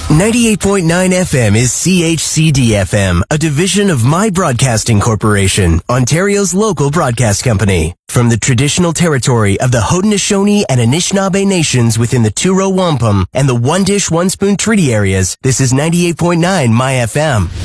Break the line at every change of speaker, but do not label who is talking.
98.9 FM is CHCD-FM, a division of My Broadcasting Corporation, Ontario's local broadcast company. From the traditional territory of the Haudenosaunee and Anishinaabe nations within the Two-Row Wampum and the One Dish, One Spoon Treaty areas, this is 98.9 My FM.